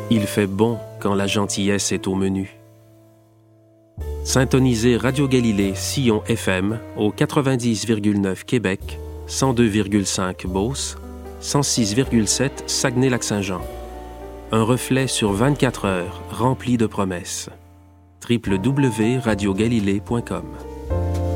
Il fait bon quand la gentillesse est au menu. Syntonisez Radio Galilée Sillon FM au 90,9 Québec, 102,5 Beauce, 106,7 Saguenay-Lac-Saint-Jean. Un reflet sur 24 heures rempli de promesses. www.radiogalilée.com